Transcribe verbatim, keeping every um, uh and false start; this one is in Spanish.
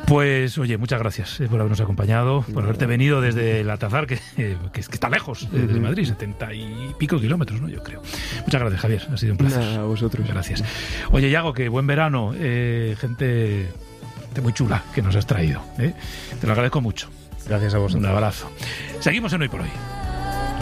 Pues, oye, muchas gracias eh, por habernos acompañado, por haberte venido desde el Altazar, que, eh, que, que está lejos eh, de Madrid, setenta y pico kilómetros, ¿no? Yo creo. Muchas gracias, Javier, ha sido un placer. Nada, a vosotros. Gracias. Oye, Yago, que buen verano, eh, gente, gente muy chula que nos has traído, ¿eh? Te lo agradezco mucho. Gracias a vosotros. Un abrazo. Seguimos en Hoy por Hoy.